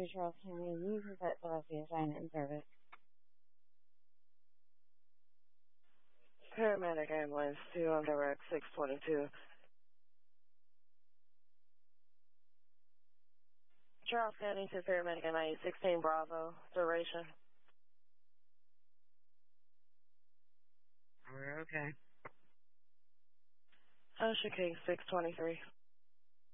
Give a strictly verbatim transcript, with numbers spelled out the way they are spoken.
to Charles County. You can put Celestia assignment in service. Paramedic ambulance two on direct six twenty-two. Charles County to paramedic M I A sixteen Bravo. Duration. We're okay. Usher King six twenty-three.